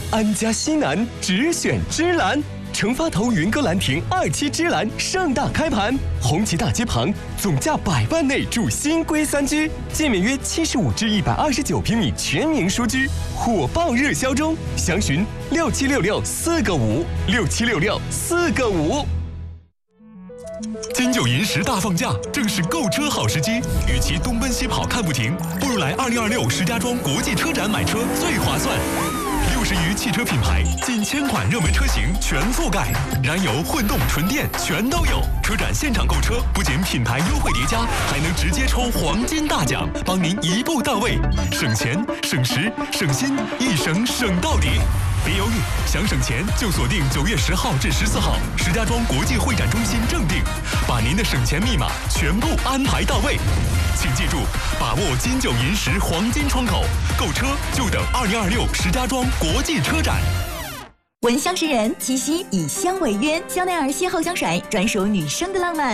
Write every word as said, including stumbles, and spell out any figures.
安家西南只选芝兰。成发头云歌兰亭二期芝兰盛大开盘，红旗大街旁，总价百万内住新规三居，建面约七十五至一百二十九平米全明书居，火爆热销中，详询六七六六四个五六七六六四个五。 金九银十大放价，正是购车好时机。与其东奔西跑看不停，不如来二零二六石家庄国际车展买车最划算。六十余汽车品牌，近千款热门车型全覆盖，燃油、混动、纯电全都有。车展现场购车，不仅品牌优惠叠加，还能直接抽黄金大奖，帮您一步到位，省钱、省时、省心，一省省到底。别犹豫，想省钱就锁定九月十号至十四号石家庄国际会展中心正定，把您的省钱密码全部安排到位。请记住，把握金九银十黄金窗口，购车就等二零二六石家庄国际车展。 闻香识人，七夕以香为约，香奈儿邂逅香水专属女生的浪漫。